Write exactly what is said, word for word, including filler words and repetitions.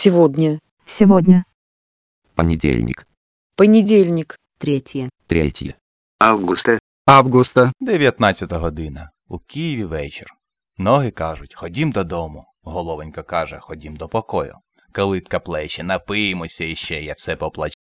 Сегодня. Сегодня. Понедельник. Понедельник. Третє. Третье. Августа. Августа. дев'ятнадцята година. У Києві вечір. Ноги кажуть, ходім додому. Головонька каже, ходім до покою. Калитка плече, напиємося іще, я все поплачу.